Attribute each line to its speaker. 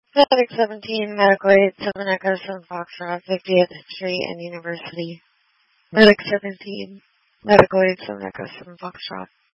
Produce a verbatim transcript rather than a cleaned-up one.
Speaker 1: Medic seventeen, Medical eight, seven Echo, seven Foxtrot, fiftieth Street and University. Medic seventeen, Medical eight, seven Echo, seven Foxtrot.